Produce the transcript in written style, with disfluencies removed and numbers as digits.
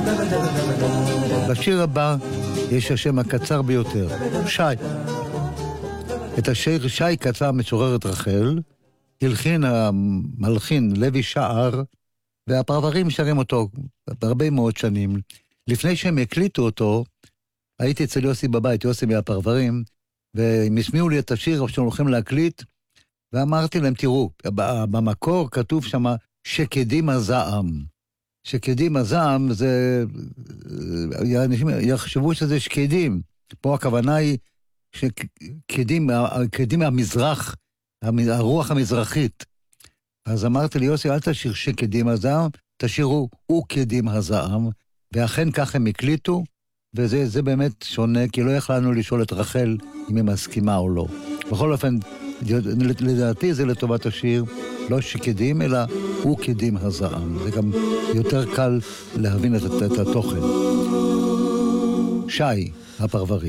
בשיר הבא יש השם הקצר ביותר, שי. את השיר שי כתבה משוררת רחל, הלחין המלחין לוי שער, והפרברים שרים אותו בהרבה מאוד שנים. לפני שהם הקליטו אותו, הייתי אצל יוסי בבית, יוסי מהפרברים, והם הסמיעו לי את השיר שהם הולכים להקליט, ואמרתי להם, תראו, במקור כתוב שם שקדים הזעם. שקדים הזעם זה, אנשים יחשבו שזה שקדים. פה הכוונה היא שקדים המזרח, הרוח המזרחית. אז אמרתי לי, יוסי, אל תשאיר שקדים הזעם, תשאירו וקדים הזעם, ואכן כך הם הקליטו, וזה באמת שונה, כי לא יכלנו לשאול את רחל אם היא מסכימה או לא. בכל אופן, לדעתי זה לטובת השיר, לא שקדים, אלא וקדים הזעם. זה גם יותר קל להבין את התוכן. שי, הפרברים.